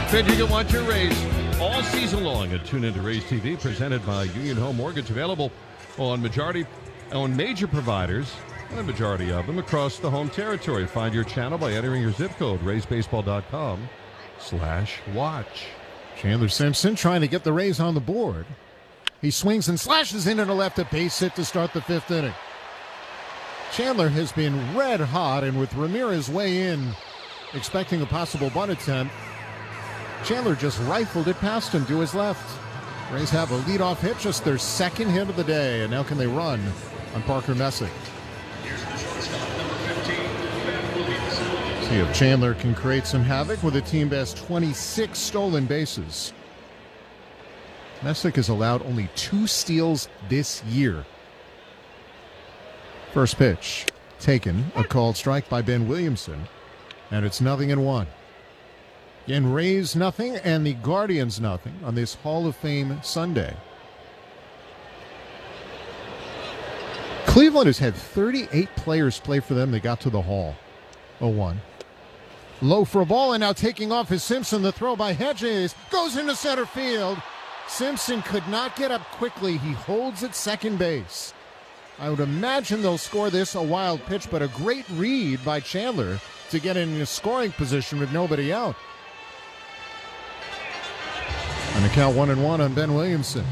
And you can watch your Rays all season long and tune into Rays TV, presented by Union Home Mortgage, available on major providers, and a majority of them across the home territory. Find your channel by entering your zip code, raysbaseball.com/watch. Chandler Simpson trying to get the Rays on the board. He swings and slashes into the left, a base hit to start the fifth inning. Chandler has been red hot, and with Ramirez way in, expecting a possible bunt attempt, Chandler just rifled it past him to his left. Rays have a leadoff hit, just their second hit of the day, and now can they run on Parker Messick? See if Chandler can create some havoc with a team best 26 stolen bases. Messick has allowed only 2 steals this year. First pitch taken, a called strike by Ben Williamson, and it's 0-1. Again, Rays nothing and the Guardians nothing on this Hall of Fame Sunday. Cleveland has had 38 players play for them that got to the Hall. 0-1. Low for a ball, and now taking off is Simpson. The throw by Hedges goes into center field. Simpson could not get up quickly. He holds at second base. I would imagine they'll score this a wild pitch, but a great read by Chandler to get in a scoring position with nobody out. And the count 1-1 on Ben Williamson.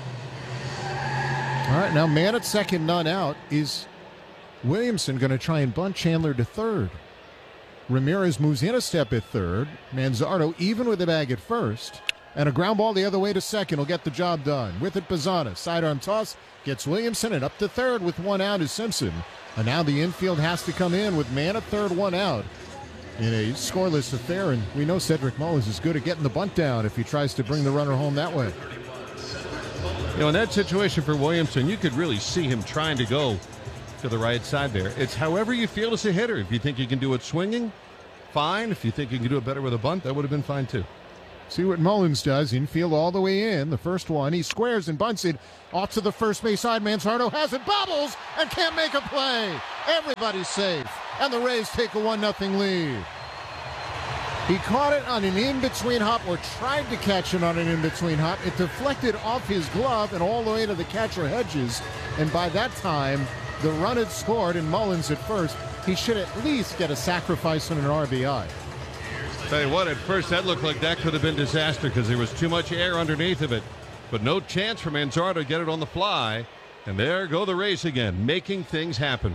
All right, now man at second, none out. Is Williamson going to try and bunt Chandler to third? Ramirez moves in a step at third. Manzardo even with the bag at first. And a ground ball the other way to second will get the job done. With it, Bazzana. Sidearm toss gets Williamson, and up to third with 1 out is Simpson. And now the infield has to come in with man at third, 1 out in a scoreless affair. And we know Cedric Mullins is good at getting the bunt down if he tries to bring the runner home that way. You know, in that situation for Williamson, you could really see him trying to go to the right side there. It's however you feel as a hitter. If you think you can do it swinging, fine. If you think you can do it better with a bunt, that would have been fine too. See what Mullins does. Infield all the way in. The first one, he squares and bunts it off to the first base side. Manzardo has it, bobbles, and can't make a play. Everybody's safe, and the Rays take a 1-0 lead. He caught it on an in-between hop, or tried to catch it on an in-between hop. It deflected off his glove and all the way to the catcher Hedges, and by that time, the run had scored, and Mullins at first. He should at least get a sacrifice and an RBI. Tell you what, at first that looked like that could have been disaster because there was too much air underneath of it. But no chance for Manzardo to get it on the fly. And there go the Rays again, making things happen.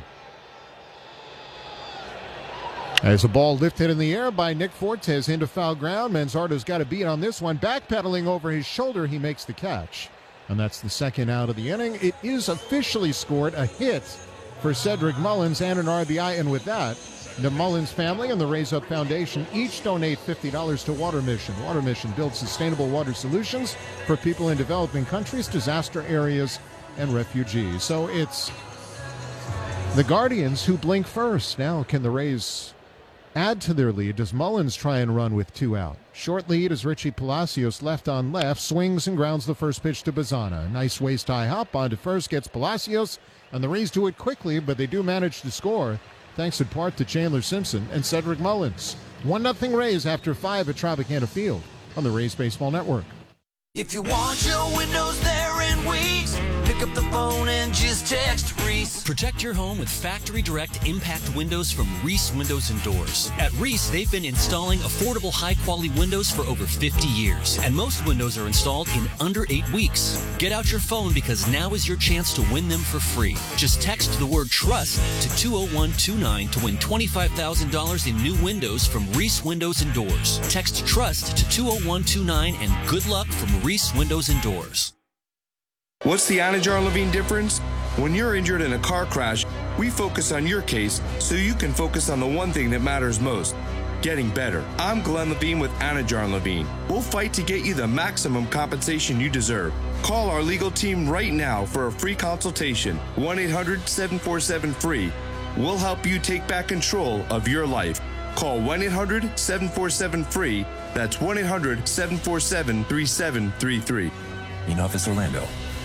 As a ball lifted in the air by Nick Fortes into foul ground, Manzardo's got a beat on this one. Backpedaling over his shoulder, he makes the catch. And that's the second out of the inning. It is officially scored, a hit for Cedric Mullins and an RBI. And with that, the Mullins family and the Raise Up Foundation each donate $50 to Water Mission. Water Mission builds sustainable water solutions for people in developing countries, disaster areas, and refugees. So it's the Guardians who blink first. Now can the Rays add to their lead? Does Mullins try and run with 2 out? Short lead as Richie Palacios left on left, swings and grounds the first pitch to Bazzana. Nice waist-high hop onto first, gets Palacios, and the Rays do it quickly, but they do manage to score, thanks in part to Chandler Simpson and Cedric Mullins. 1-0 Rays after 5 at Tropicana Field on the Rays Baseball Network. If you want your windows there in weeks, pick up the phone and just text Reese. Protect your home with Factory Direct Impact Windows from Reese Windows and Doors. At Reese, they've been installing affordable, high-quality windows for over 50 years. And most windows are installed in under 8 weeks. Get out your phone because now is your chance to win them for free. Just text the word TRUST to 20129 to win $25,000 in new windows from Reese Windows and Doors. Text TRUST to 20129 and good luck from Reese Windows and Doors. What's the Anajar Levine difference? When you're injured in a car crash, we focus on your case so you can focus on the one thing that matters most, getting better. I'm Glenn Levine with Anajar Levine. We'll fight to get you the maximum compensation you deserve. Call our legal team right now for a free consultation, 1-800-747-FREE. We'll help you take back control of your life. Call 1-800-747-FREE. That's 1-800-747-3733. In Office Orlando.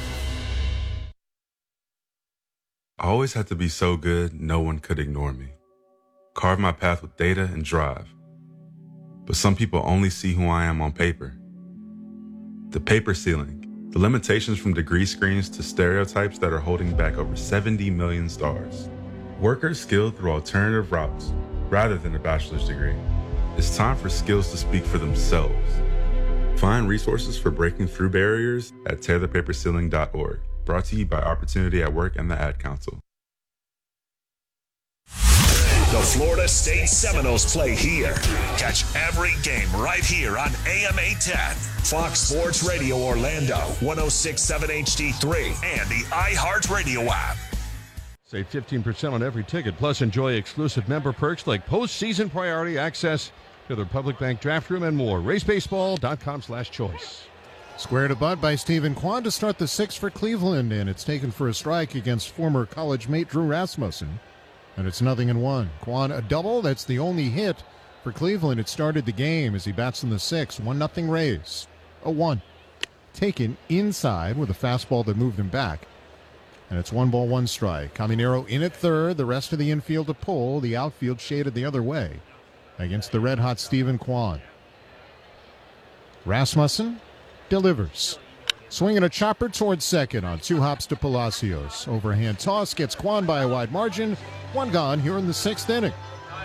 I always had to be so good, no one could ignore me. Carve my path with data and drive. but some people only see who I am on paper. The paper ceiling, the limitations from degree screens to stereotypes that are holding back over 70 million stars. Workers skilled through alternative routes rather than a bachelor's degree. It's time for skills to speak for themselves. Find resources for breaking through barriers at tearthepaperceiling.org. Brought to you by Opportunity at Work and the Ad Council. The Florida State Seminoles play here. Catch every game right here on AM 810, Fox Sports Radio Orlando, 106.7 HD3, and the iHeartRadio app. Save 15% on every ticket, plus enjoy exclusive member perks like postseason priority access to the Republic Bank draft room and more. RaceBaseball.com/choice. Square to bunt by Stephen Kwan to start the sixth for Cleveland, and it's taken for a strike against former college mate Drew Rasmussen. And it's 0-1. Kwan a double. That's the only hit for Cleveland. It started the game as he bats in the sixth. 1-0 Rays. 0-1. Taken inside with a fastball that moved him back. And it's 1-1 strike. Caminero in at third. The rest of the infield to pull. The outfield shaded the other way against the red-hot Stephen Kwan. Rasmussen delivers. Swinging a chopper towards second on 2 hops to Palacios. Overhand toss gets Kwan by a wide margin. 1 gone here in the 6th inning.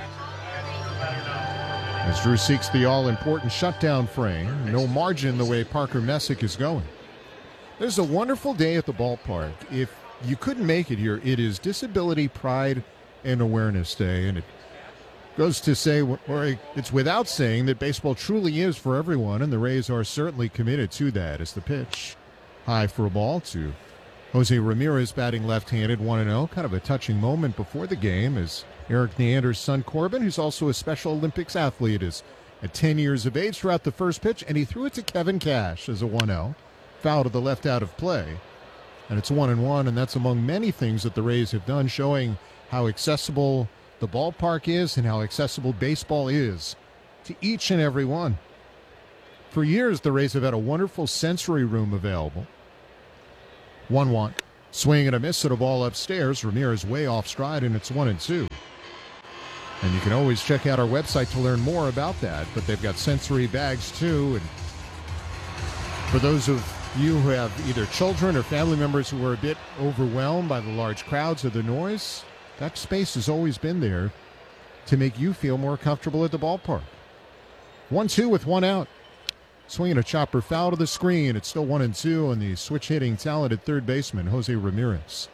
As Drew seeks the all-important shutdown frame, no margin the way Parker Messick is going. There's a wonderful day at the ballpark. If you couldn't make it here, it is Disability Pride and Awareness Day, and it goes to say, or it's without saying, that baseball truly is for everyone, and the Rays are certainly committed to that. As the pitch high for a ball to Jose Ramirez, batting left-handed, 1-0. Kind of a touching moment before the game as Eric Neander's son Corbin, who's also a Special Olympics athlete, is at 10 years of age, threw out the first pitch, and he threw it to Kevin Cash as a 1-0. Foul to the left out of play. And it's 1-1, and that's among many things that the Rays have done, showing how accessible the ballpark is and how accessible baseball is to each and every one. For years, the Rays have had a wonderful sensory room available. 1-1. Swing and a miss at a ball upstairs. Ramirez way off stride, and it's 1-2. And you can always check out our website to learn more about that. But they've got sensory bags, too. And for those of you who have either children or family members who are a bit overwhelmed by the large crowds or the noise, that space has always been there to make you feel more comfortable at the ballpark. 1-2 with 1 out. Swinging a chopper foul to the screen. It's still 1-2 on the switch-hitting talented third baseman, Jose Ramirez.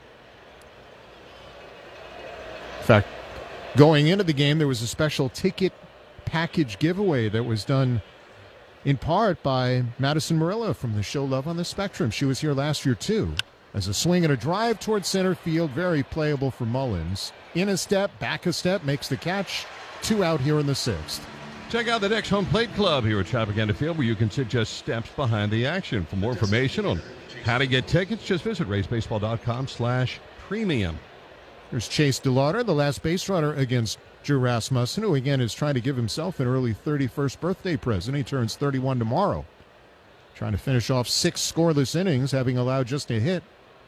In fact, going into the game, there was a special ticket package giveaway that was done in part by Madison Marilla from the show Love on the Spectrum. She was here last year, too. As a swing and a drive towards center field, very playable for Mullins. In a step, back a step, makes the catch. 2 out here in the 6th. Check out the next Home Plate Club here at Tropicana Field, where you can sit just steps behind the action. For more information on how to get tickets, just visit racebaseball.com/premium. There's Chase DeLauder, the last base runner against Drew Rasmussen, who again is trying to give himself an early 31st birthday present. He turns 31 tomorrow. Trying to finish off 6 scoreless innings, having allowed just a hit.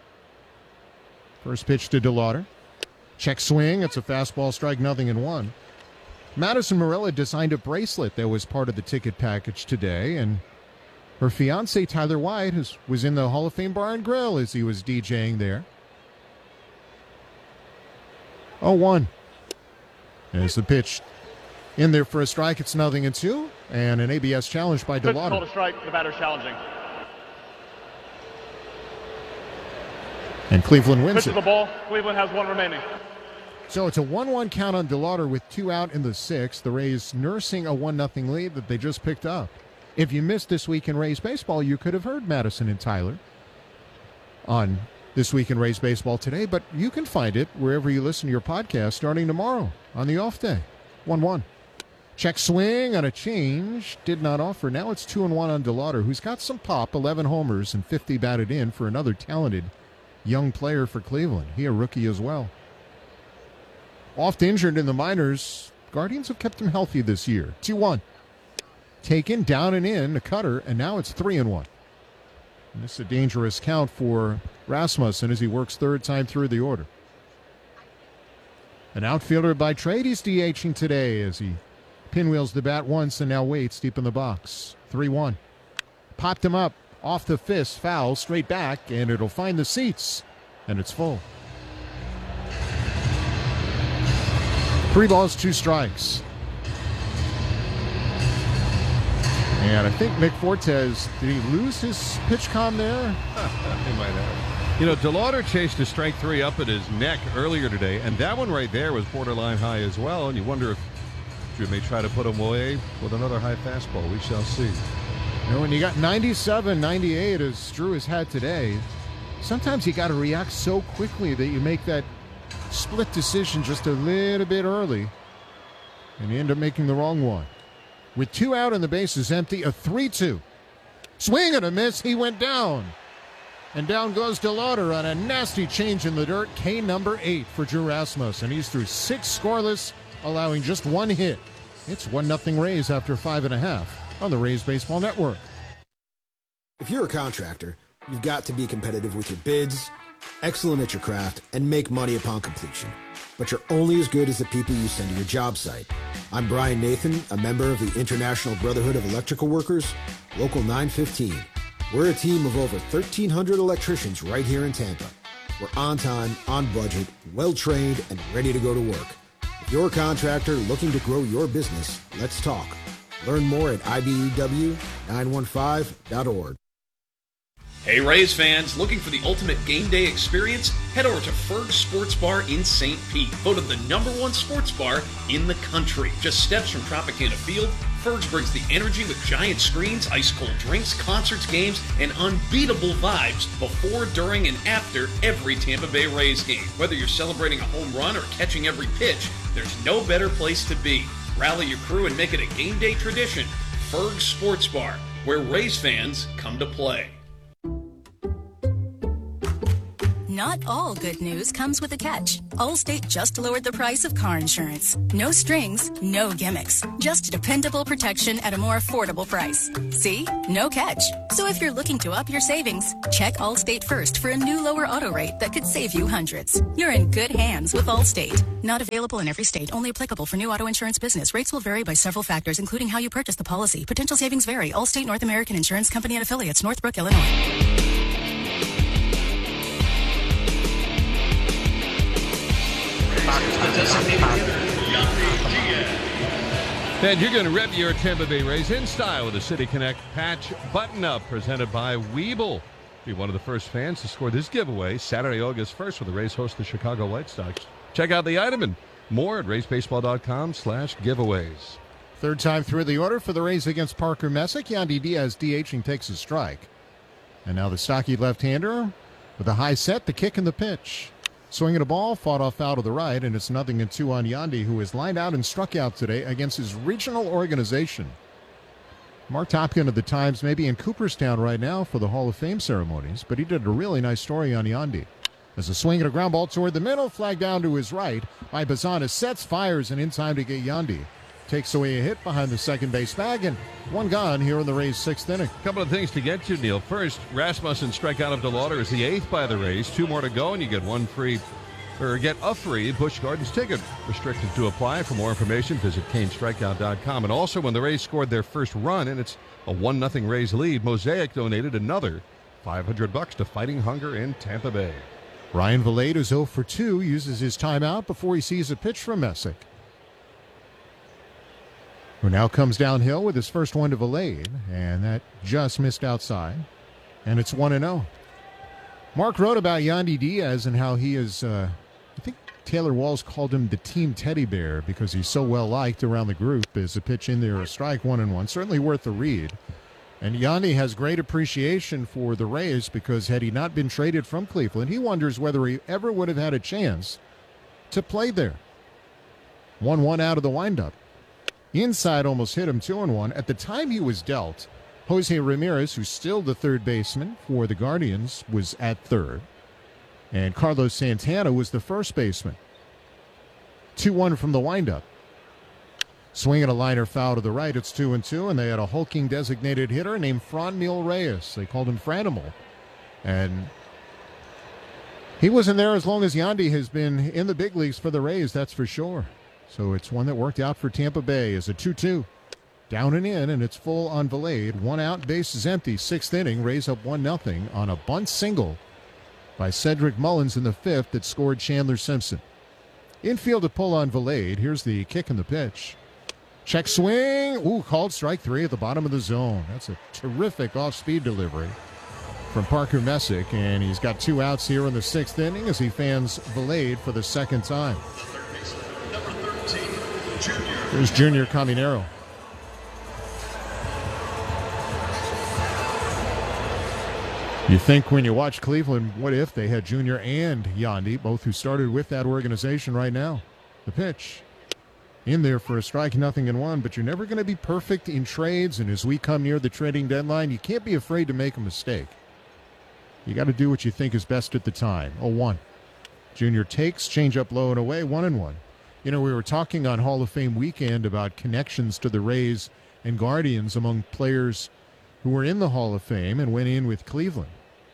First pitch to DeLauder. Check swing. It's a fastball strike, 0-1. Madison Marilla designed a bracelet that was part of the ticket package today, and her fiancé, Tyler White, was in the Hall of Fame Bar and Grill as he was DJing there. 0-1. As the pitch in there for a strike, it's 0-2, and an ABS challenge by DeLauder. Called a strike, the batter's challenging. And Cleveland wins Pitch to the ball, Cleveland has 1 remaining. So it's a 1-1 count on DeLauder with 2 out in the 6th. The Rays nursing a 1-0 lead that they just picked up. If you missed This Week in Rays Baseball, you could have heard Madison and Tyler on This Week in Rays Baseball today, but you can find it wherever you listen to your podcast starting tomorrow on the off day. 1-1. Check swing on a change. Did not offer. Now it's 2-1 on DeLauder, who's got some pop, 11 homers and 50 batted in for another talented young player for Cleveland. He a rookie as well. Oft injured in the minors, Guardians have kept him healthy this year. 2-1. Taken, down and in, a cutter, and now it's 3-1. And this is a dangerous count for Rasmussen as he works third time through the order. An outfielder by trade, he's DHing today as he Pinwheels the bat once and now waits deep in the box. 3-1. Popped him up. Off the fist. Foul. Straight back. And it'll find the seats. And it's full. 3 balls, 2 strikes. And I think Nick Fortes, did he lose his pitch com there? He might have. You know, DeLauder chased a strike 3 up at his neck earlier today, and that one right there was borderline high as well. And you wonder if Drew may try to put him away with another high fastball. We shall see. You know, when you got 97, 98 as Drew has had today, sometimes you got to react so quickly that you make that split decision just a little bit early, and you end up making the wrong one. With 2 out and the bases empty, a 3-2. Swing and a miss, he went down. And down goes DeLauder on a nasty change in the dirt. K number 8 for Drew Rasmussen. He's through 6 scoreless, allowing just 1 hit. It's 1-0 Rays after 5.5 on the Rays Baseball Network. If you're a contractor, you've got to be competitive with your bids, excellent at your craft, and make money upon completion. But you're only as good as the people you send to your job site. I'm Brian Nathan, a member of the International Brotherhood of Electrical Workers, Local 915. We're a team of over 1,300 electricians right here in Tampa. We're on time, on budget, well-trained, and ready to go to work. If you're a contractor looking to grow your business, let's talk. Learn more at IBEW915.org. Hey Rays fans, looking for the ultimate game day experience? Head over to Ferg's Sports Bar in St. Pete, voted the #1 sports bar in the country. Just steps from Tropicana Field, Ferg's brings the energy with giant screens, ice-cold drinks, concerts, games, and unbeatable vibes before, during, and after every Tampa Bay Rays game. Whether you're celebrating a home run or catching every pitch, there's no better place to be. Rally your crew and make it a game day tradition. Ferg's Sports Bar, where Rays fans come to play. Not all good news comes with a catch. Allstate just lowered the price of car insurance. No strings, no gimmicks. Just dependable protection at a more affordable price. See? No catch. So if you're looking to up your savings, check Allstate first for a new lower auto rate that could save you hundreds. You're in good hands with Allstate. Not available in every state. Only applicable for new auto insurance business. Rates will vary by several factors, including how you purchase the policy. Potential savings vary. Allstate North American Insurance Company and affiliates. Northbrook, Illinois. And you're going to rep your Tampa Bay Rays in style with the City Connect patch button-up presented by Weeble. Be one of the first fans to score this giveaway Saturday, August 1st, when the Rays host the Chicago White Sox. Check out the item and more at raysbaseball.com/giveaways. Third time through the order for the Rays against Parker Messick. Yandy Diaz DHing takes a strike. And now the stocky left-hander with a high set, the kick and the pitch. Swinging a ball, fought off out of the right, and it's 0-2 on Yandy, who is lined out and struck out today against his regional organization. Mark Topkin of the Times may be in Cooperstown right now for the Hall of Fame ceremonies, but he did a really nice story on Yandy. As a swing and a ground ball toward the middle, flag down to his right by Bazana, sets, fires, and in time to get Yandy. Takes away a hit behind the second base bag, and one gone here in the Rays' 6th inning. A couple of things to get to, Neil. First, Rasmussen's strikeout of DeLauder is the 8th by the Rays. 2 more to go, and you get a free Busch Gardens ticket. Restricted to apply. For more information, visit canestrikeout.com. And also, when the Rays scored their first run, and it's a 1-0 Rays lead, Mosaic donated another $500 to Fighting Hunger in Tampa Bay. Ryan Vilade is 0 for 2, uses his timeout before he sees a pitch from Messick, who now comes downhill with his first one to Vilade, and that just missed outside, and it's 1-0. Mark wrote about Yandy Diaz and how he is, I think Taylor Walls called him the team teddy bear because he's so well liked around the group. As a pitch in there, a strike, 1-1, certainly worth the read. And Yandy has great appreciation for the Rays because had he not been traded from Cleveland, he wonders whether he ever would have had a chance to play there. 1-1 out of the windup. Inside almost hit him, 2-1. At the time he was dealt, Jose Ramirez, who's still the third baseman for the Guardians, was at third. And Carlos Santana was the first baseman. 2-1 from the windup. Swinging a liner foul to the right, it's 2-2, and they had a hulking designated hitter named Franmil Reyes. They called him Franimal. And he wasn't there as long as Yandy has been in the big leagues for the Rays, that's for sure. So it's one that worked out for Tampa Bay as a 2-2. Down and in, and it's full on Valade. 1 out, base is empty. 6th inning, Rays up 1-0 on a bunt single by Cedric Mullins in the 5th that scored Chandler Simpson. Infield to pull on Valade. Here's the kick and the pitch. Check swing. Ooh, called strike 3 at the bottom of the zone. That's a terrific off-speed delivery from Parker Messick, and he's got 2 outs here in the 6th inning as he fans Valade for the 2nd time. Here's Junior Caminero. You think when you watch Cleveland, what if they had Junior and Yandy, both who started with that organization right now? The pitch. In there for a strike, 0-1, but you're never going to be perfect in trades, and as we come near the trading deadline, you can't be afraid to make a mistake. You got to do what you think is best at the time. 0-1. Junior takes, change up low and away, 1-1. You know, we were talking on Hall of Fame weekend about connections to the Rays and Guardians among players who were in the Hall of Fame and went in with Cleveland.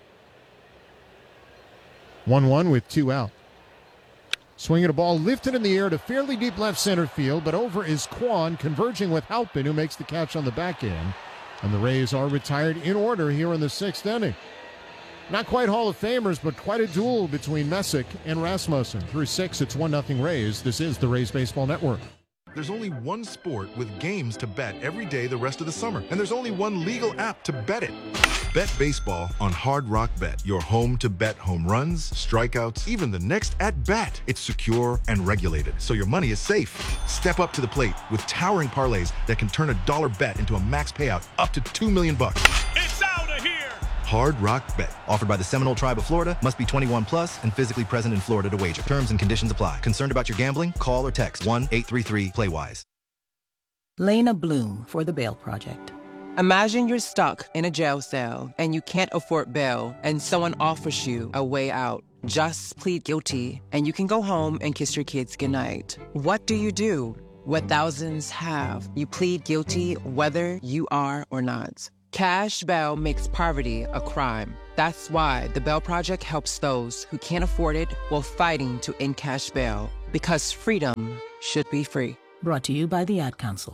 1-1 with 2 out. Swinging a ball lifted in the air to fairly deep left center field, but over is Kwan, converging with Halpin, who makes the catch on the back end. And the Rays are retired in order here in the 6th inning. Not quite Hall of Famers, but quite a duel between Messick and Rasmussen. Through 6, it's 1-0 Rays. This is the Rays Baseball Network. There's only one sport with games to bet every day the rest of the summer, and there's only one legal app to bet it. Bet baseball on Hard Rock Bet, your home to bet home runs, strikeouts, even the next at-bat. It's secure and regulated, so your money is safe. Step up to the plate with towering parlays that can turn a dollar bet into a max payout up to $2 million. It's out of here! Hard Rock Bet. Offered by the Seminole Tribe of Florida. Must be 21 plus and physically present in Florida to wager. Terms and conditions apply. Concerned about your gambling? Call or text 1-833-PLAY-WISE. Lena Bloom for the Bail Project. Imagine you're stuck in a jail cell and you can't afford bail and someone offers you a way out. Just plead guilty and you can go home and kiss your kids goodnight. What do you do? What thousands have. You plead guilty whether you are or not. Cash bail makes poverty a crime. That's why the Bail Project helps those who can't afford it while fighting to end cash bail. Because freedom should be free. Brought to you by the Ad Council.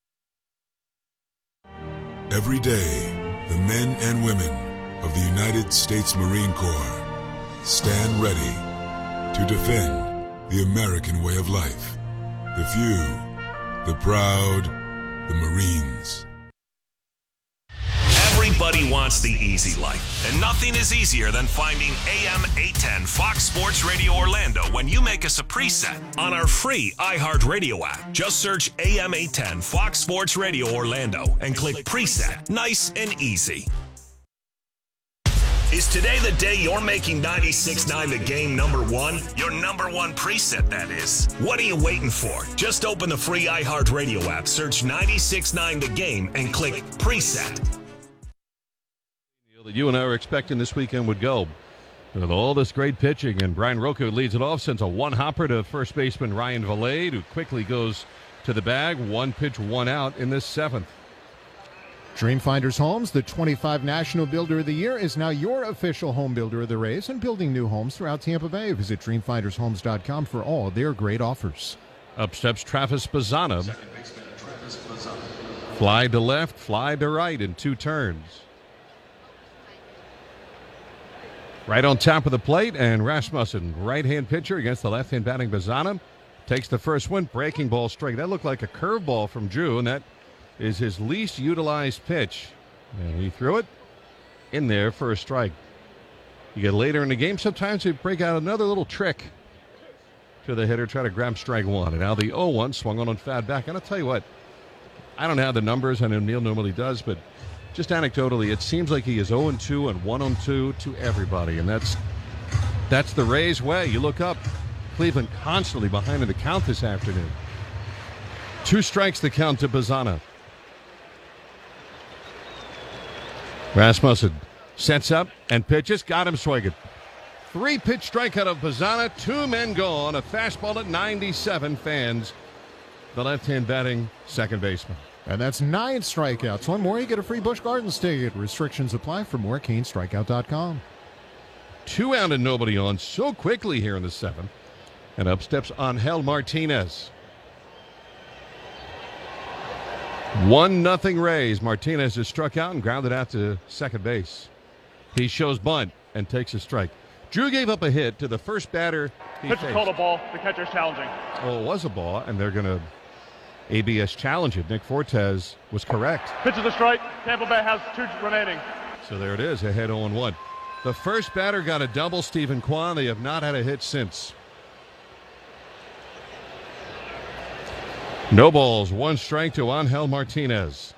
Every day, the men and women of the United States Marine Corps stand ready to defend the American way of life. The few, the proud, the Marines. Everybody wants the easy life, and nothing is easier than finding AM 810 Fox Sports Radio Orlando when you make us a preset on our free iHeartRadio app. Just search AM 810 Fox Sports Radio Orlando and click preset. Nice and easy. Is today the day you're making 96.9 the game #1? Your #1 preset, that is. What are you waiting for? Just open the free iHeartRadio app, search 96.9 the game, and click preset. That you and I were expecting this weekend would go. With all this great pitching, and Brian Rocco leads it off, sends a one-hopper to first baseman Ryan Valade, who quickly goes to the bag. 1 pitch, 1 out in this 7th. Dreamfinders Homes, the 25 National Builder of the Year, is now your official home builder of the Rays and building new homes throughout Tampa Bay. Visit dreamfindershomes.com for all their great offers. Up steps Travis Bazzana. Fly to left, fly to right in 2 turns. Right on top of the plate, and Rasmussen, right-hand pitcher against the left-hand batting Bazzana, takes the first one, breaking ball straight. That looked like a curveball from Drew, and that is his least utilized pitch. And he threw it in there for a strike. You get later in the game, sometimes you break out another little trick to the hitter, try to grab strike 1. And now the 0-1 swung on fat back. And I'll tell you what, I don't have the numbers, I know Neil normally does, but just anecdotally, it seems like he is 0-2 and 1-2 to everybody, and that's the Rays' way. You look up, Cleveland constantly behind in the count this afternoon. 2 strikes the count to Bazzana. Rasmussen sets up and pitches, got him swinging. 3-pitch strikeout of Bazzana, 2 men gone, a fastball at 97 fans. The left-hand batting second baseman. And that's 9 strikeouts. 1 more, you get a free Busch Gardens ticket. Restrictions apply. For more, CaneStrikeout.com. 2 out and nobody on so quickly here in the 7th. And up steps Angel Martinez. 1-0 Rays. Martinez is struck out and grounded out to second base. He shows bunt and takes a strike. Drew gave up a hit to the first batter he Pitch faced. is called a ball. The catcher's challenging. Well, it was a ball, and they're going to ABS challenge it. Nick Fortes was correct. Pitch is a strike. Tampa Bay has 2 remaining. So there it is, ahead 0-1. The first batter got a double, Stephen Kwan. They have not had a hit since. No balls, 1 strike to Angel Martinez.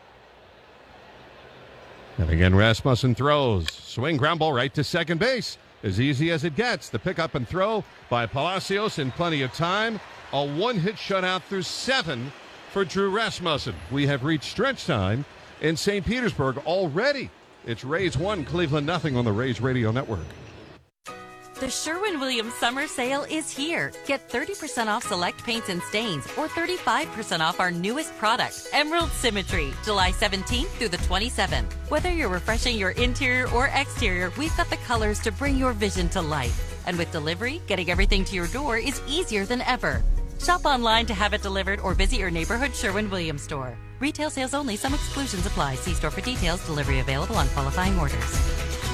And again, Rasmussen throws. Swing, ground ball right to second base. As easy as it gets. The pick up and throw by Palacios in plenty of time. A 1-hit shutout through 7 for Drew Rasmussen. We have reached stretch time in St. Petersburg already. It's Rays 1, Cleveland 0 on the Rays Radio Network. The Sherwin-Williams Summer Sale is here. Get 30% off select paints and stains or 35% off our newest product, Emerald Symmetry, July 17th through the 27th. Whether you're refreshing your interior or exterior, we've got the colors to bring your vision to life. And with delivery, getting everything to your door is easier than ever. Shop online to have it delivered or visit your neighborhood Sherwin-Williams store. Retail sales only. Some exclusions apply. See store for details. Delivery available on qualifying orders.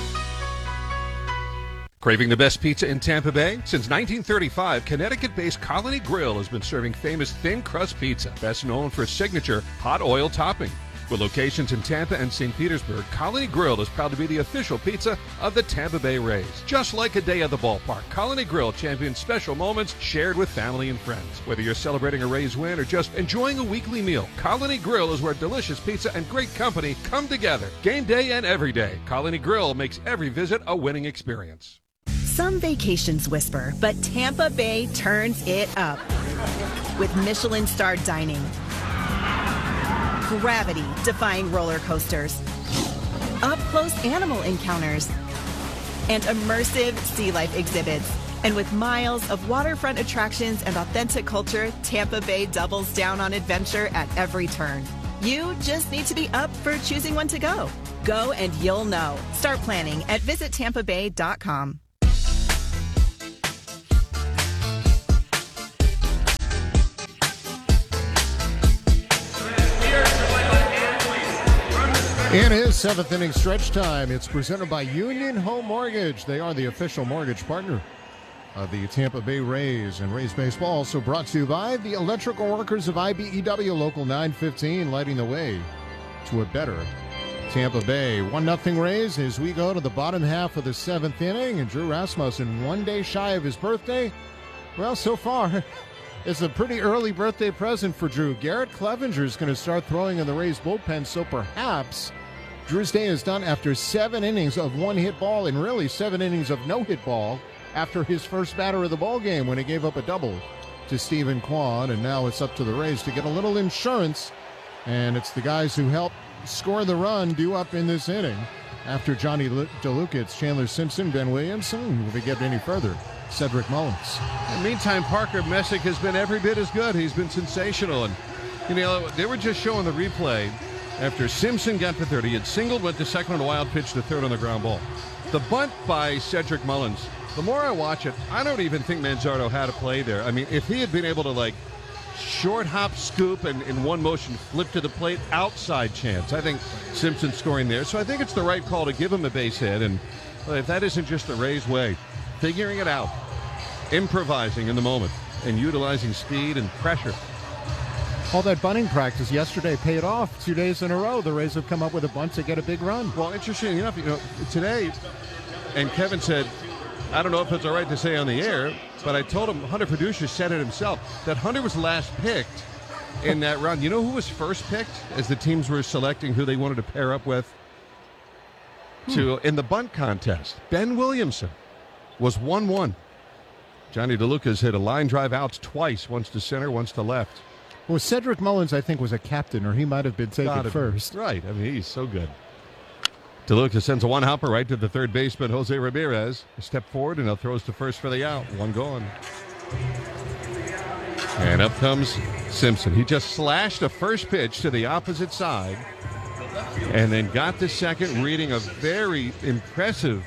Craving the best pizza in Tampa Bay? Since 1935, Connecticut-based Colony Grill has been serving famous thin crust pizza, best known for its signature hot oil topping. With locations in Tampa and St. Petersburg, Colony Grill is proud to be the official pizza of the Tampa Bay Rays. Just like a day at the ballpark, Colony Grill champions special moments shared with family and friends. Whether you're celebrating a Rays win or just enjoying a weekly meal, Colony Grill is where delicious pizza and great company come together. Game day and every day, Colony Grill makes every visit a winning experience. Some vacations whisper, but Tampa Bay turns it up with Michelin-starred dining, gravity-defying roller coasters, up-close animal encounters, and immersive sea life exhibits. And with miles of waterfront attractions and authentic culture, Tampa Bay doubles down on adventure at every turn. You just need to be up for choosing when to go. Go and you'll know. Start planning at visitTampaBay.com. In his 7th inning stretch time, it's presented by Union Home Mortgage. They are the official mortgage partner of the Tampa Bay Rays. And Rays baseball also brought to you by the electrical workers of IBEW Local 915, lighting the way to a better Tampa Bay. 1-0 Rays as we go to the bottom half of the 7th inning. And Drew Rasmussen, 1 day shy of his birthday. Well, so far, it's a pretty early birthday present for Drew. Garrett Clevenger is going to start throwing in the Rays bullpen, so perhaps Drew's day is done after 7 innings of 1-hit ball and really 7 innings of no-hit ball after his first batter of the ball game when he gave up a double to Stephen Kwan. And now it's up to the Rays to get a little insurance. And it's the guys who helped score the run due up in this inning. After Johnny DeLuca, it's Chandler Simpson, Ben Williamson. If we get any further, Cedric Mullins. In the meantime, Parker Messick has been every bit as good. He's been sensational. And, they were just showing the replay. After Simpson got to third, he had singled, went to second on a wild pitch to third on the ground ball. The bunt by Cedric Mullins, the more I watch it, I don't even think Manzardo had a play there. I mean, if he had been able to, short hop scoop and in one motion flip to the plate, outside chance. I think Simpson scoring there. So I think it's the right call to give him a base hit. And if that isn't just the Rays way, figuring it out, improvising in the moment, and utilizing speed and pressure. All that bunting practice yesterday paid off. 2 days in a row, the Rays have come up with a bunt to get a big run. Well, interesting enough, today, and Kevin said, I don't know if it's all right to say on the air, but I told him, Hunter Producer said it himself, that Hunter was last picked in that round. You know who was first picked as the teams were selecting who they wanted to pair up with in the bunt contest? Ben Williamson was 1-1. Johnny DeLuca's hit a line drive out twice, once to center, once to left. Well, Cedric Mullins, I think, was a captain, or he might have been taken first. Right. I mean, he's so good. DeLuca sends a one-hopper right to the third baseman, Jose Ramirez. A step forward, and he throws to first for the out. One gone. And up comes Simpson. He just slashed a first pitch to the opposite side and then got to second, reading a very impressive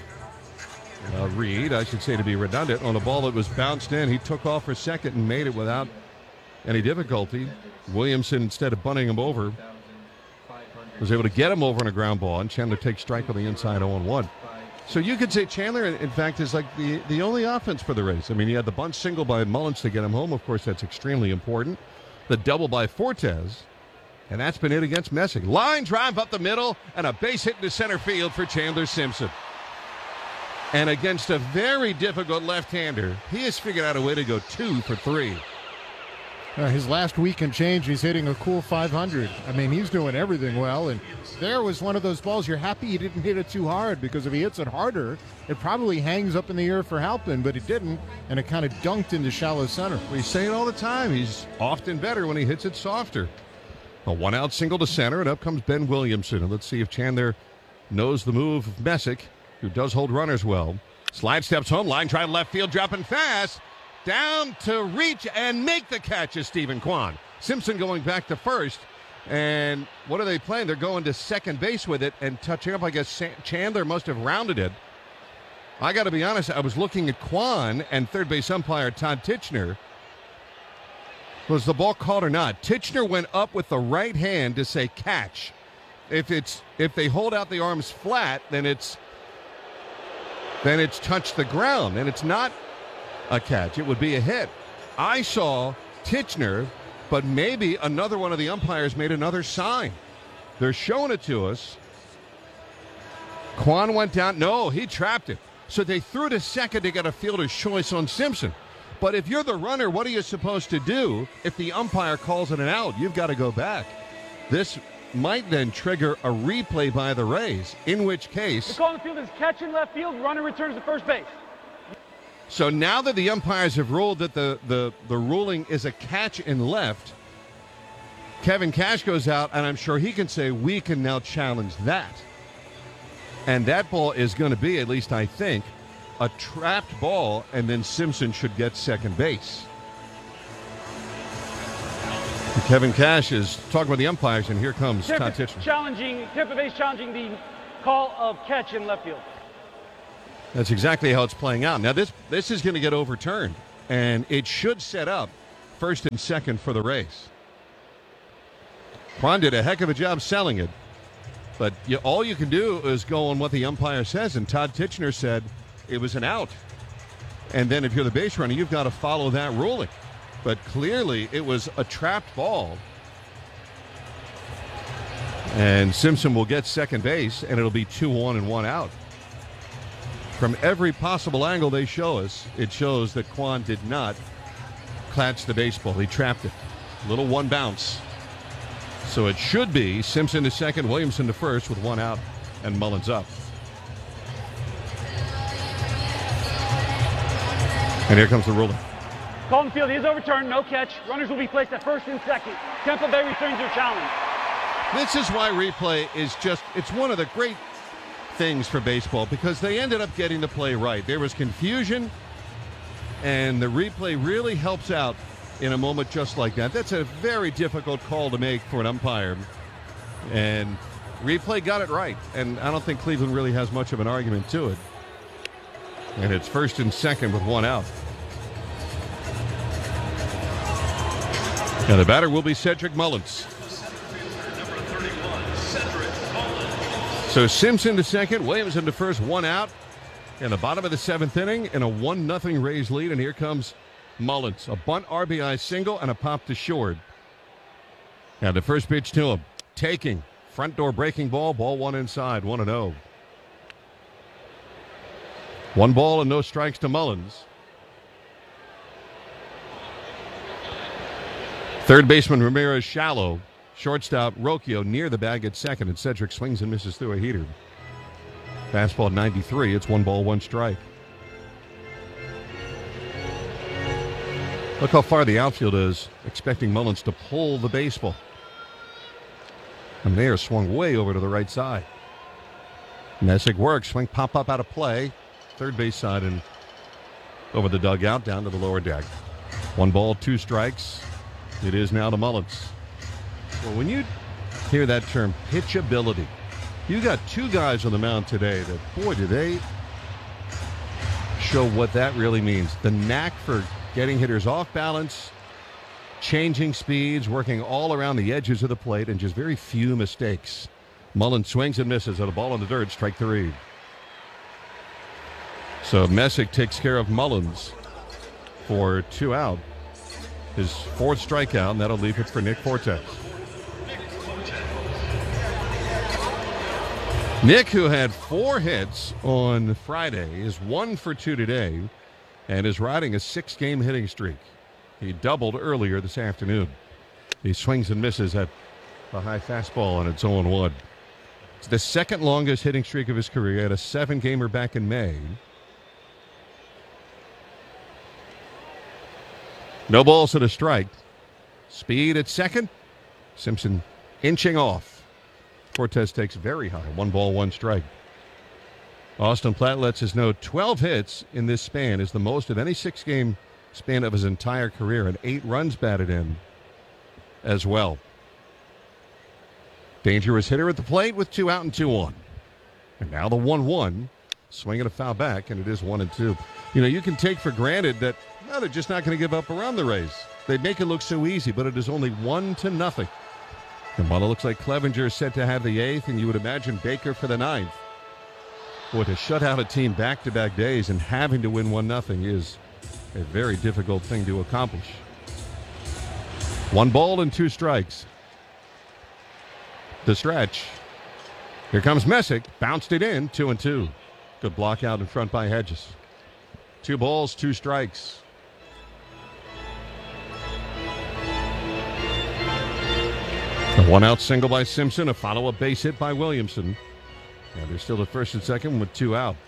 read, I should say to be redundant, on a ball that was bounced in. He took off for second and made it without any difficulty. Williamson, instead of bunting him over, was able to get him over on a ground ball, and Chandler takes strike on the inside 0-1. So you could say Chandler, in fact, is like the only offense for the Rays. I mean, you had the bunt single by Mullins to get him home. Of course, that's extremely important. The double by Fortes, and that's been it against Messick. Line drive up the middle, and a base hit into center field for Chandler Simpson. And against a very difficult left-hander, he has figured out a way to go 2 for 3. His last week and change, he's hitting a cool 500. I mean, he's doing everything well. And there was one of those balls, you're happy he didn't hit it too hard, because if he hits it harder, it probably hangs up in the air for Halpin, but it didn't, and it kind of dunked into shallow center. We say it all the time. He's often better when he hits it softer. A one-out single to center, and up comes Ben Williamson. And let's see if Chandler knows the move of Messick, who does hold runners well. Slide steps home, line drive left field, dropping fast. Down to reach and make the catch is Stephen Kwan. Simpson going back to first. And what are they playing? They're going to second base with it and touching up. I guess Chandler must have rounded it. I got to be honest, I was looking at Kwan and third base umpire Todd Tichenor. Was the ball caught or not? Tichenor went up with the right hand to say catch. If they hold out the arms flat, then it's touched the ground, and it's not a catch. It would be a hit. I saw Tichenor, but maybe another one of the umpires made another sign. They're showing it to us. Kwan went down. No, he trapped it. So they threw to second to get a fielder's choice on Simpson. But if you're the runner, what are you supposed to do if the umpire calls it an out? You've got to go back. This might then trigger a replay by the Rays, in which case... The call on the field is catch in left field, runner returns to first base. So now that the umpires have ruled that the ruling is a catch in left, Kevin Cash goes out, and I'm sure he can say, we can now challenge that. And that ball is going to be, at least I think, a trapped ball, and then Simpson should get second base. Kevin Cash is talking with the umpires, and here comes Todd Tichenor. Tampa Bay's challenging the call of catch in left field. That's exactly how it's playing out. Now, this is going to get overturned, and it should set up first and second for the Rays. Kwan did a heck of a job selling it, but all you can do is go on what the umpire says, and Todd Tichenor said it was an out. And then if you're the base runner, you've got to follow that ruling. But clearly, it was a trapped ball. And Simpson will get second base, and it'll be 2-1 and 1 out. From every possible angle they show us, it shows that Kwan did not catch the baseball. He trapped it. Little one bounce. So it should be Simpson to second, Williamson to first with 1 out, and Mullins up. And here comes the ruling. Call on the field is overturned, no catch. Runners will be placed at first and second. Tampa Bay returns their challenge. This is why replay is it's one of the great things for baseball, because they ended up getting the play right. There was confusion, and the replay really helps out in a moment just like that. That's a very difficult call to make for an umpire, and replay got it right, and I don't think Cleveland really has much of an argument to it. And it's first and second with 1 out. And the batter will be Cedric Mullins. So Simpson to second, Williamson to first, 1 out. In the bottom of the 7th inning in a 1-0 Rays lead, and here comes Mullins. A bunt RBI single and a pop to short. And the first pitch to him. Taking. Front door breaking ball. Ball 1 inside. 1-0. 1 ball and no strikes to Mullins. Third baseman Ramirez shallow. Shortstop Rocchio near the bag at second, and Cedric swings and misses through a heater. Fastball 93. It's 1 ball, 1 strike. Look how far the outfield is, expecting Mullins to pull the baseball. And they are swung way over to the right side. Messick works. Swing pop up out of play. Third base side and over the dugout down to the lower deck. 1 ball, 2 strikes. It is now to Mullins. Well, when you hear that term, pitchability, you got 2 guys on the mound today that, boy, do they show what that really means. The knack for getting hitters off balance changing speeds, working all around the edges of the plate, and just very few mistakes. Mullins swings and misses at a ball in the dirt, strike 3. So Messick takes care of Mullins for 2 out. His 4th strikeout, and that'll leave it for Nick Fortes. Nick, who had 4 hits on Friday, is 1 for 2 today and is riding a 6-game hitting streak. He doubled earlier this afternoon. He swings and misses at a high fastball, and it's 0-1. It's the second longest hitting streak of his career. He had a 7-gamer back in May. No balls and a strike. Speed at second. Simpson inching off. Fortes takes very high. 1 ball, 1 strike. Austin Platt lets us know 12 hits in this span is the most of any 6-game span of his entire career, and 8 runs batted in as well. Dangerous hitter at the plate with 2 out and 2 on. And now the 1-1. Swinging a foul back, and it is 1-2. You know, you can take for granted that they're just not going to give up around the Rays. They make it look so easy, but it is only 1-0. And while it looks like Clevenger is set to have the 8th, and you would imagine Baker for the 9th, boy, to shut out a team back-to-back days and having to win 1-0 is a very difficult thing to accomplish. 1 ball and 2 strikes. The stretch. Here comes Messick. Bounced it in. 2-2. Good block out in front by Hedges. 2 balls, 2 strikes. A 1-out single by Simpson. A follow-up base hit by Williamson. And they're still at first and second with 2 out.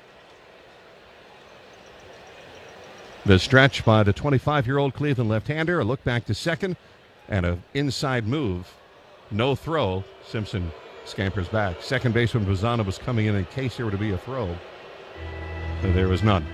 The stretch by the 25-year-old Cleveland left-hander. A look back to second and an inside move. No throw. Simpson scampers back. Second baseman Bazzana was coming in case there were to be a throw. But there was none.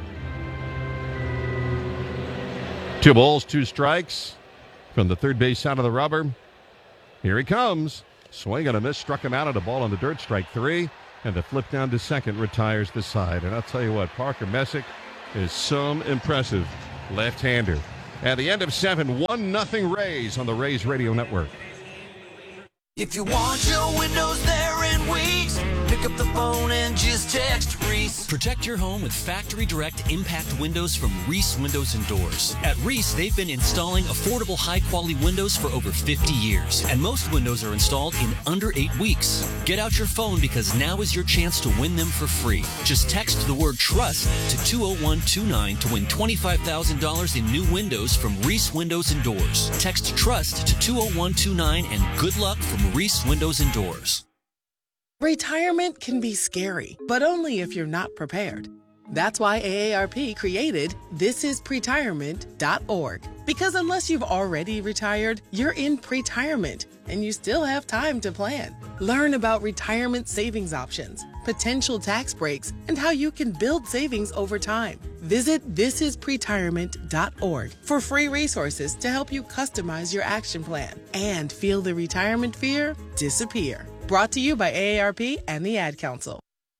2 balls, 2 strikes from the third base side of the rubber. Here he comes. Swing and a miss. Struck him out at a ball on the dirt. Strike 3. And the flip down to second retires the side. And I'll tell you what, Parker Messick is some impressive left-hander. At the end of 7, 1-0 Rays on the Rays Radio Network. If you want your windows there in weeks, pick up the phone and just text Reese. Protect your home with Factory Direct Impact Windows from Reese Windows and Doors. At Reese, they've been installing affordable, high-quality windows for over 50 years. And most windows are installed in under 8 weeks. Get out your phone because now is your chance to win them for free. Just text the word TRUST to 20129 to win $25,000 in new windows from Reese Windows and Doors. Text TRUST to 20129 and good luck from Reese Windows and Doors. Retirement can be scary, but only if you're not prepared. That's why AARP created thisispretirement.org. Because unless you've already retired, you're in pretirement, and you still have time to plan. Learn about retirement savings options, potential tax breaks, and how you can build savings over time. Visit thisispretirement.org for free resources to help you customize your action plan and feel the retirement fear disappear. Brought to you by AARP and the Ad Council.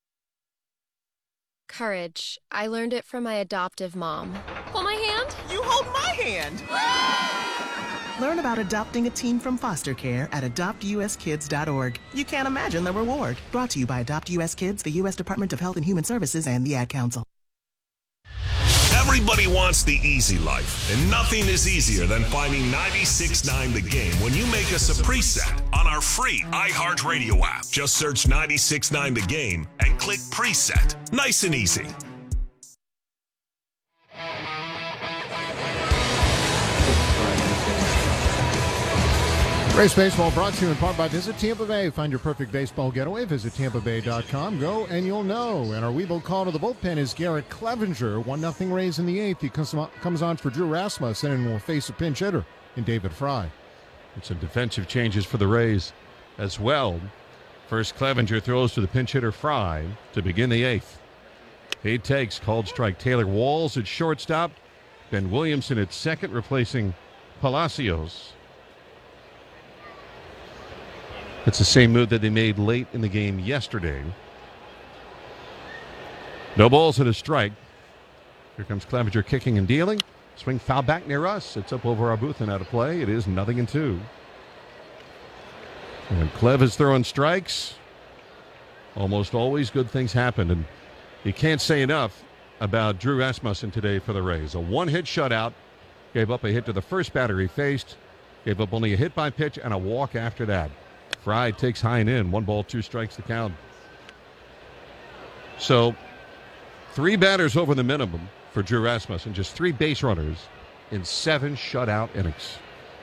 Courage. I learned it from my adoptive mom. Hold my hand? You hold my hand! Learn about adopting a teen from foster care at adoptuskids.org. You can't imagine the reward. Brought to you by Adopt US Kids, the U.S. Department of Health and Human Services, and the Ad Council. Everybody wants the easy life, and nothing is easier than finding 96.9 The Game when you make us a preset on our free iHeartRadio app. Just search 96.9 The Game and click preset. Nice and easy. Race Baseball brought to you in part by Visit Tampa Bay. Find your perfect baseball getaway. Visit TampaBay.com. Go and you'll know. And our Weebo call to the bullpen is Garrett Clevenger. 1-0 Rays in the 8th. He comes on for Drew Rasmussen and will face a pinch hitter in David Fry. And some defensive changes for the Rays as well. First, Clevenger throws to the pinch hitter Fry to begin the 8th. He takes called strike. Taylor Walls at shortstop. Ben Williamson at second, replacing Palacios. It's the same move that they made late in the game yesterday. No balls and a strike. Here comes Clevenger kicking and dealing. Swing foul back near us. It's up over our booth and out of play. It is 0-2. And Clev is throwing strikes. Almost always good things happen. And you can't say enough about Drew Rasmussen today for the Rays. A one-hit shutout. Gave up a hit to the first batter he faced. Gave up only a hit by pitch and a walk after that. Fry takes high and in. 1 ball, 2 strikes to count. So 3 batters over the minimum for Drew Rasmussen. Just 3 base runners in 7 shutout innings.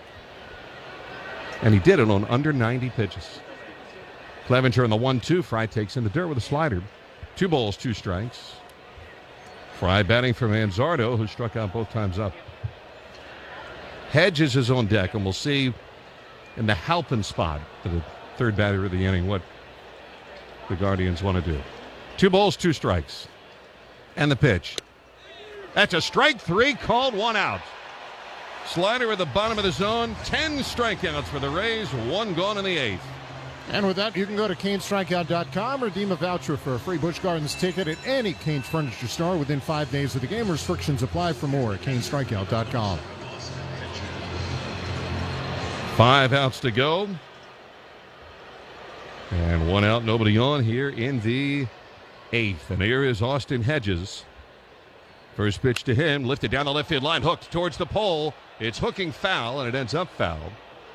And he did it on under 90 pitches. Clevenger in the 1-2. Fry takes in the dirt with a slider. 2 balls, 2 strikes. Fry batting for Manzardo, who struck out both times up. Hedges is on deck, and we'll see in the Halpin spot for the third batter of the inning what the Guardians want to do. 2 balls, 2 strikes. And the pitch. That's a strike 3, called 1 out. Slider at the bottom of the zone. 10 strikeouts for the Rays, 1 gone in the 8th. And with that, you can go to CaneStrikeout.com, redeem a voucher for a free Busch Gardens ticket at any Cane's Furniture store within 5 days of the game. Restrictions apply. For more at CaneStrikeout.com. 5 outs to go. And 1 out, nobody on here in the 8th. And here is Austin Hedges. First pitch to him, lifted down the left field line, hooked towards the pole. It's hooking foul, and it ends up foul.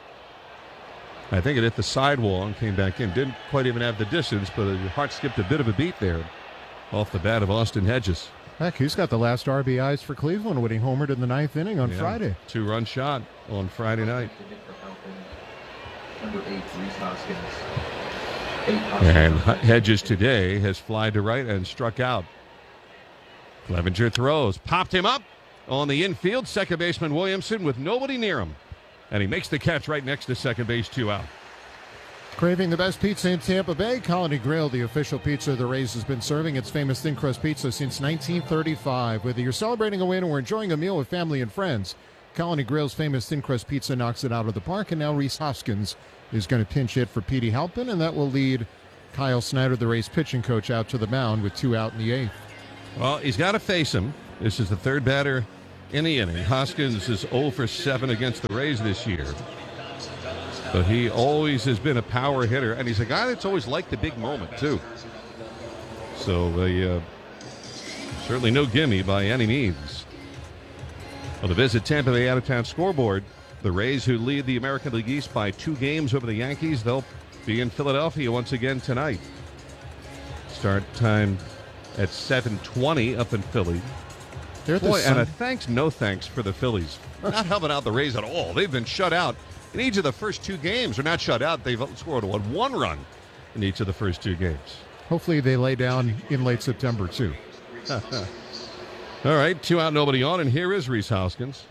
I think it hit the sidewall and came back in. Didn't quite even have the distance, but your heart skipped a bit of a beat there off the bat of Austin Hedges. Heck, he's got the last RBIs for Cleveland when he homered in the 9th inning on Friday. 2-run shot on Friday night. Number 8, Rhys Hoskins. And Hedges today has flied to right and struck out. Clevenger throws, popped him up on the infield. Second baseman Williamson with nobody near him. And he makes the catch right next to second base, 2 out. Craving the best pizza in Tampa Bay? Colony Grill, the official pizza the Rays, has been serving its famous thin crust pizza since 1935. Whether you're celebrating a win or enjoying a meal with family and friends, Colony Grill's famous thin crust pizza knocks it out of the park. And now Rhys Hoskins is going to pinch hit for Petey Halpin, and that will lead Kyle Snyder, the Rays pitching coach, out to the mound with 2 out in the 8th. Well, he's got to face him. This is the third batter in the inning. Hoskins is 0 for 7 against the Rays this year. But he always has been a power hitter, and he's a guy that's always liked the big moment, too. So, certainly no gimme by any means. Well, to visit Tampa Bay out-of-town scoreboard, the Rays, who lead the American League East by 2 games over the Yankees, they'll be in Philadelphia once again tonight. Start time at 7:20 up in Philly. Boy, and a thanks, no thanks for the Phillies. Not helping out the Rays at all. They've been shut out in each of the first 2 games. They're not shut out. They've scored 1 run in each of the first 2 games. Hopefully they lay down in late September, too. All right, 2 out, nobody on, and here is Rhys Hoskins.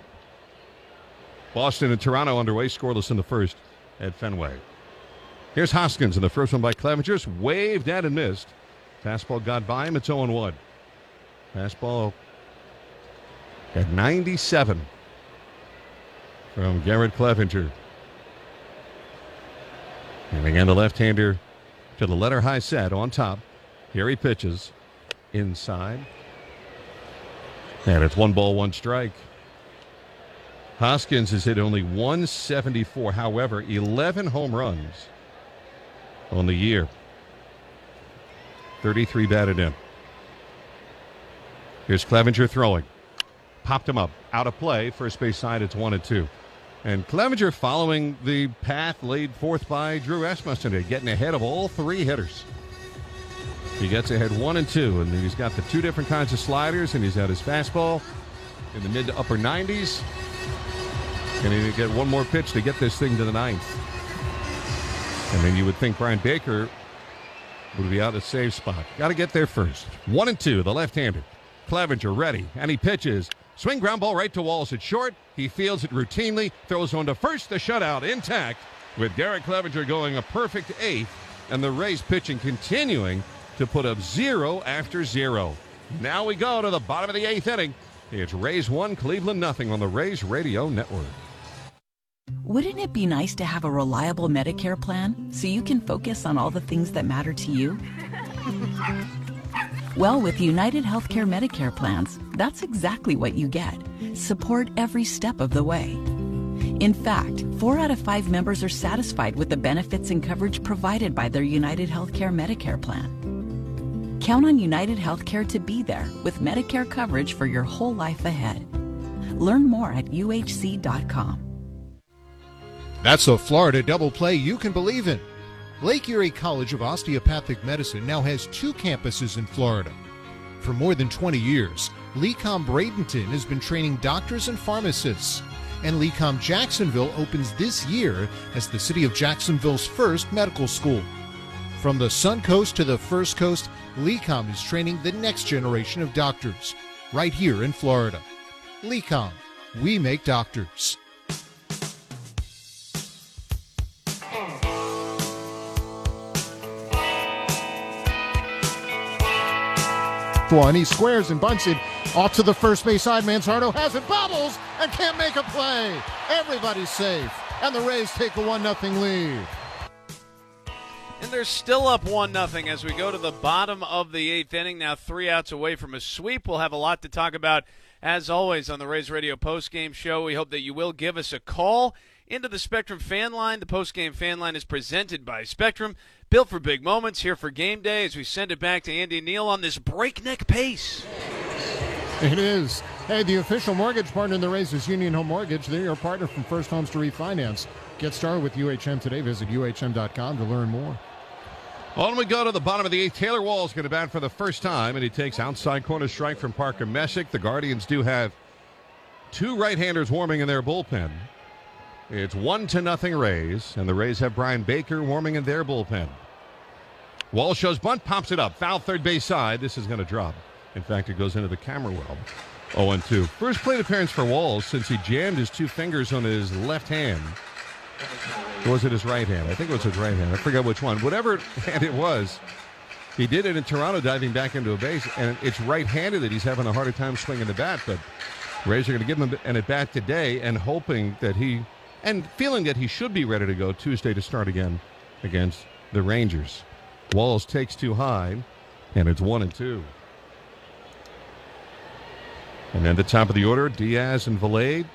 Boston and Toronto underway, scoreless in the first at Fenway. Here's Hoskins, and the first one by Clevenger. Waved at and missed. Fastball got by him. It's 0-1. Fastball at 97 from Garrett Clevenger. And again, the left-hander to the letter high set on top. Here he pitches inside. And it's 1 ball, 1 strike. Hoskins has hit only 174. However, 11 home runs on the year. 33 batted in. Here's Clevenger throwing. Popped him up. Out of play. First base side, it's 1-2. And Clevenger following the path laid forth by Drew Rasmussen today, getting ahead of all 3 hitters. He gets ahead 1 and 2, and he's got the 2 different kinds of sliders, and he's got his fastball in the mid to upper 90s. And he'll get 1 more pitch to get this thing to the 9th. And then you would think Brian Baker would be out at save spot. Got to get there first. 1 and 2, the left-hander. Clevenger ready, and he pitches. Swing ground ball right to Walls at short. He fields it routinely, throws on to first, the shutout intact, with Garrett Clevenger going a perfect 8th, and the Rays pitching continuing to put up 0 after 0. Now we go to the bottom of the 8th inning. It's Rays 1, Cleveland nothing on the Rays Radio Network. Wouldn't it be nice to have a reliable Medicare plan so you can focus on all the things that matter to you? Well, with United Healthcare Medicare plans, that's exactly what you get. Support every step of the way. In fact, 4 out of 5 members are satisfied with the benefits and coverage provided by their United Healthcare Medicare plan. Count on United Healthcare to be there with Medicare coverage for your whole life ahead. Learn more at uhc.com. That's a Florida double play you can believe in. Lake Erie College of Osteopathic Medicine now has 2 campuses in Florida. For more than 20 years, LECOM Bradenton has been training doctors and pharmacists. And LECOM Jacksonville opens this year as the city of Jacksonville's first medical school. From the Sun Coast to the First Coast, LECOM is training the next generation of doctors right here in Florida. LECOM, we make doctors. One, he squares and bunts it off to the first base side. Manzardo has it, bobbles, and can't make a play. Everybody's safe, and the Rays take a 1-0 lead. And they're still up 1-0 as we go to the bottom of the 8th inning. Now 3 outs away from a sweep. We'll have a lot to talk about, as always, on the Rays Radio postgame show. We hope that you will give us a call into the Spectrum fan line. The postgame fan line is presented by Spectrum, built for big moments, here for game day as we send it back to Andy Neal on this breakneck pace. It is. Hey, the official mortgage partner in the Rays is Union Home Mortgage. They're your partner from First Homes to Refinance. Get started with UHM today. Visit UHM.com to learn more. On we go to the bottom of the 8th. Taylor Walls going to bat for the first time, and he takes outside corner strike from Parker Messick. The Guardians do have 2 right-handers warming in their bullpen. It's 1-0 Rays, and the Rays have Brian Baker warming in their bullpen. Walls shows bunt, pops it up. Foul third base side. This is going to drop. In fact, it goes into the camera well. 0-2. First plate appearance for Walls since he jammed his 2 fingers on his left hand. Or was it his right hand? I think it was his right hand. I forget which one. Whatever hand it was, he did it in Toronto diving back into a base, and it's right-handed that he's having a harder time swinging the bat. But Rays are going to give him an at-bat today and hoping that and feeling that he should be ready to go Tuesday to start again against the Rangers. Walls takes 2 high, and it's 1-2. And then the top of the order, Diaz and Valade.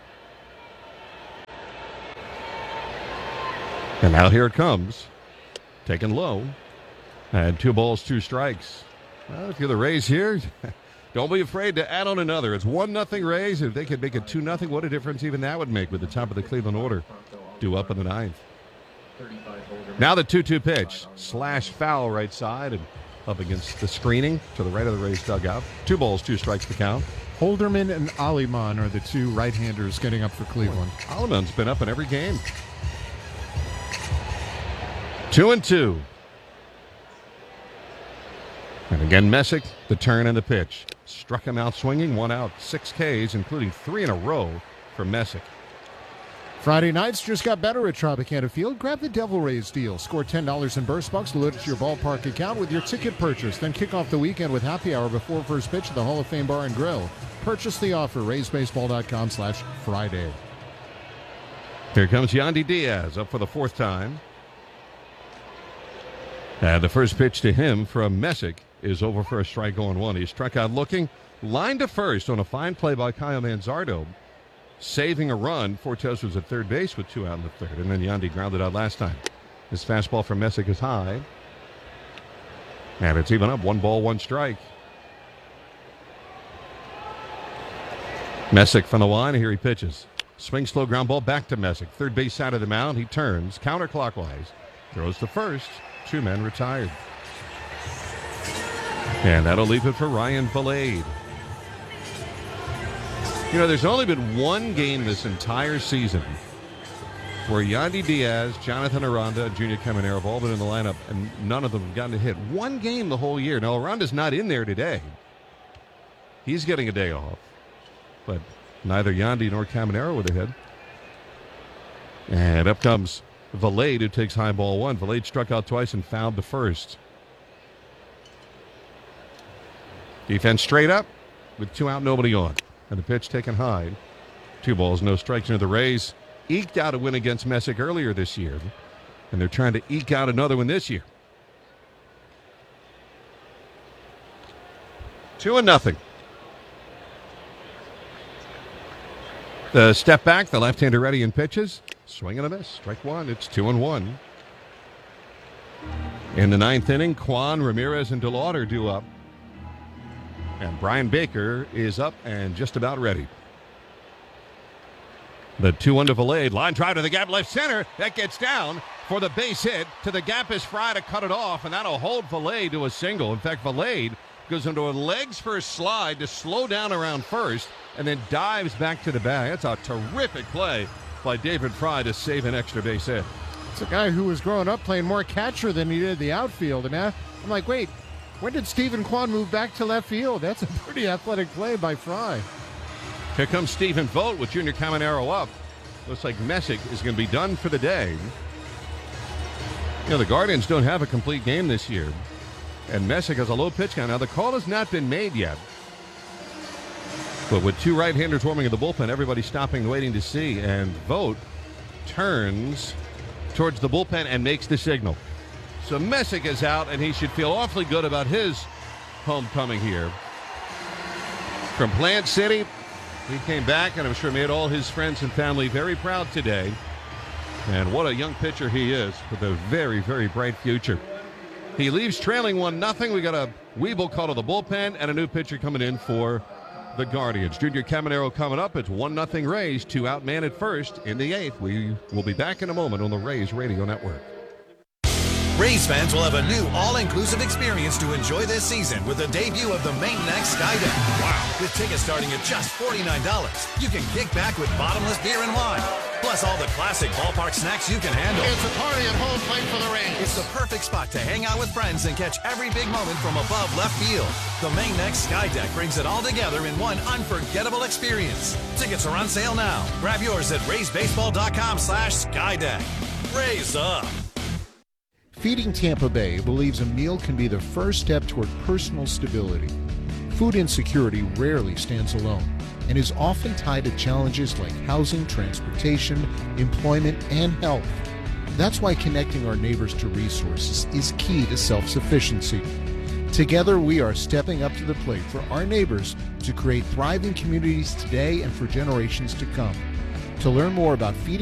And now here it comes. Taken low. And 2 balls, 2 strikes. Well, if you're the Rays here, don't be afraid to add on another. It's 1-0 Rays. If they could make it 2-0, what a difference even that would make with the top of the Cleveland order due up in the 9th. Now the 2-2 pitch. Slash foul right side and up against the screening to the right of the Rays dugout. 2 balls, 2 strikes to count. Holderman and Aliman are the 2 right-handers getting up for Cleveland. Aliman's been up in every game. 2-2. And again, Messick, the turn and the pitch. Struck him out swinging, 1 out, 6 Ks, including 3 in a row for Messick. Friday nights just got better at Tropicana Field. Grab the Devil Rays deal. Score $10 in burst bucks delivered to your ballpark account with your ticket purchase. Then kick off the weekend with happy hour before first pitch at the Hall of Fame Bar and Grill. Purchase the offer, RaysBaseball.com/Friday. Here comes Yandy Diaz up for the 4th time. And the first pitch to him from Messick is over for a strike on 1. He struck out looking, line to first on a fine play by Kyle Manzardo, saving a run. Fortes was at third base with 2 out in the 3rd, and then Yandy grounded out last time. His fastball from Messick is high, and it's even up. 1 ball, 1 strike. Messick from the line. Here he pitches. Swing slow ground ball back to Messick. Third base side of the mound. He turns counterclockwise. Throws to first. 2 men retired. And that'll leave it for Ryan Valade. You know, there's only been 1 game this entire season where Yandy Diaz, Jonathan Aranda, and Junior Caminero have all been in the lineup, and none of them have gotten a hit. 1 game the whole year. Now, Aranda's not in there today. He's getting a day off. But neither Yandy nor Caminero with a hit. And up comes Valade, who takes high ball 1. Valade struck out twice and fouled to first. Defense straight up with 2 out, nobody on. And the pitch taken high. 2 balls, no strikes. The Rays eked out a win against Messick earlier this year, and they're trying to eke out another one this year. 2-0. The step back, the left-hander ready and pitches. Swing and a miss. Strike one. It's 2-1. In the ninth inning, Kwan, Ramirez, and DeLauder due up. And Brian Baker is up and just about ready. The 2-1 to Valade. Line drive to the gap left center. That gets down for the base hit. To the gap is Fry to cut it off, and that'll hold Valade to a single. In fact, Valade goes into a legs first slide to slow down around first and then dives back to the bag. That's a terrific play by David Fry to save an extra base hit. It's a guy who was growing up playing more catcher than he did the outfield. And I'm like, wait, when did Stephen Kwan move back to left field? That's a pretty athletic play by Fry. Here comes Stephen Vogt with Junior Caminero up. Looks like Messick is going to be done for the day. You know, the Guardians don't have a complete game this year. And Messick has a low pitch count. Now, the call has not been made yet. But with two right-handers warming in the bullpen, everybody's stopping, waiting to see. And Vogt turns towards the bullpen and makes the signal. So Messick is out, and he should feel awfully good about his homecoming here. From Plant City, he came back, and I'm sure made all his friends and family very proud today. And what a young pitcher he is with a very, very bright future. He leaves trailing 1-0. We got a Weeble call to the bullpen and a new pitcher coming in for the Guardians. Junior Caminero coming up. It's 1-0 Rays. 2 out man at first in the 8th. We will be back in a moment on the Rays Radio Network. Rays fans will have a new all-inclusive experience to enjoy this season with the debut of the Main Next Skydeck. Wow! With tickets starting at just $49, you can kick back with bottomless beer and wine. Plus all the classic ballpark snacks you can handle. It's a party at home plate for the Rays. It's the perfect spot to hang out with friends and catch every big moment from above left field. The Main Next Skydeck brings it all together in one unforgettable experience. Tickets are on sale now. Grab yours at RaysBaseball.com/Skydeck. Rays up! Feeding Tampa Bay believes a meal can be the first step toward personal stability. Food insecurity rarely stands alone and is often tied to challenges like housing, transportation, employment, and health. That's why connecting our neighbors to resources is key to self-sufficiency. Together, we are stepping up to the plate for our neighbors to create thriving communities today and for generations to come. To learn more about feeding